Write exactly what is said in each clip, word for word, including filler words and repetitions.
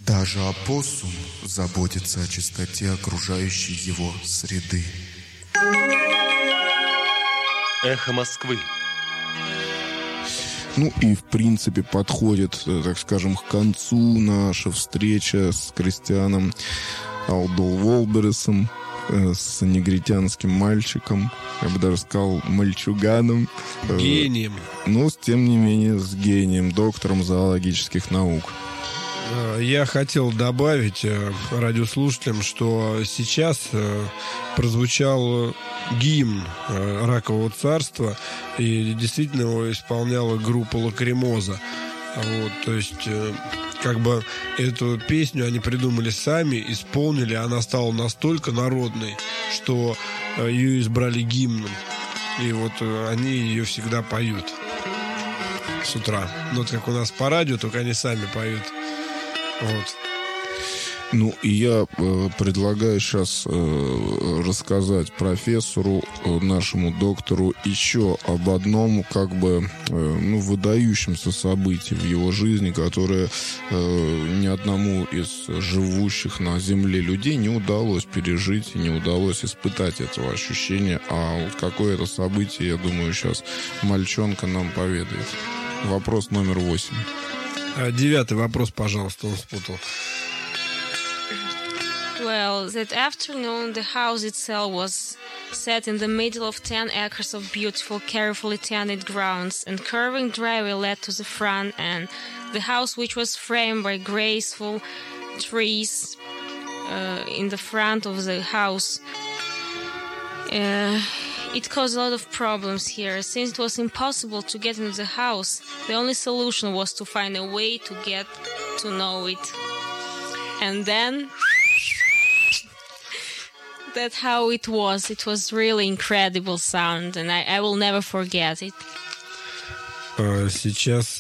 Даже опоссум заботится о чистоте окружающей его среды. Эхо Москвы. Ну и, в принципе, подходит, так скажем, к концу наша встреча с Кристианом Алдол-Волбересом, с негритянским мальчиком, я бы даже сказал, мальчуганом. Гением. Но, тем не менее, с гением, доктором зоологических наук. Я хотел добавить радиослушателям, что сейчас прозвучал гимн Ракового царства, и действительно его исполняла группа Лакримоза. Вот, то есть, как бы эту песню они придумали сами, исполнили, она стала настолько народной, что ее избрали гимном. И вот они ее всегда поют с утра. Ну, вот как у нас по радио, только они сами поют. Вот. Ну, и я э, предлагаю сейчас э, рассказать профессору, э, нашему доктору, еще об одном, как бы, э, ну, выдающемся событии в его жизни, которое э, ни одному из живущих на Земле людей не удалось пережить и не удалось испытать этого ощущения. А вот какое это событие, я думаю, сейчас мальчонка нам поведает. Вопрос номер восемь. Девятый вопрос, пожалуйста, он спутал. Well, that afternoon, the house itself was set in the middle of ten acres of beautiful, carefully tended grounds, and curving driveway led to the front end. The house, which was framed by graceful trees uh, in the front of the house, uh, it caused a lot of problems here. Since it was impossible to get into the house, the only solution was to find a way to get to know it. And then... that's how it was. It was really incredible sound, and I, I will never forget it. Сейчас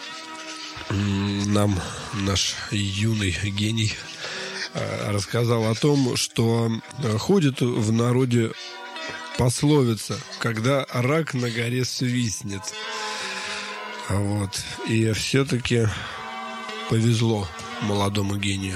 нам наш юный гений рассказал о том, что ходит в народе пословица: когда рак на горе свистнет. Вот. И все-таки повезло молодому гению.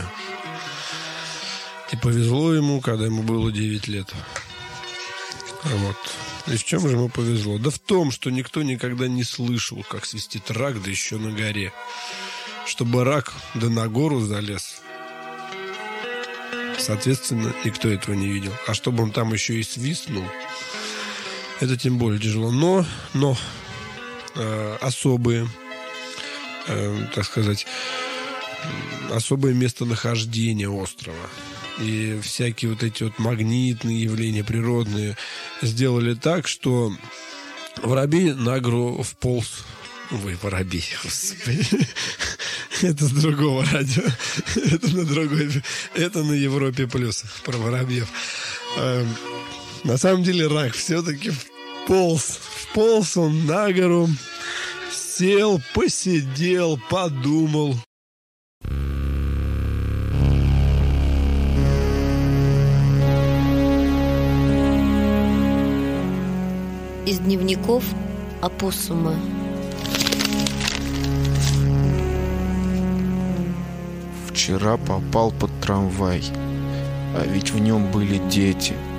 И повезло ему, когда ему было девять лет. Вот. И в чем же ему повезло? Да в том, что никто никогда не слышал, как свистит рак, да еще на горе. Чтобы рак да на гору залез, соответственно, никто этого не видел. А чтобы он там еще и свистнул, это тем более тяжело. Но, но э, особые, э, так сказать, особое местонахождение острова и всякие вот эти вот магнитные явления природные сделали так, что воробей на гору вполз. Ой, воробей, господи. Это с другого радио. Это на другой. Это на Европе плюс. Про воробьев. На самом деле рак все-таки вполз. Вполз он на гору. Сел, посидел, подумал. Из дневников опоссума. Вчера попал под трамвай, а ведь в нем были дети.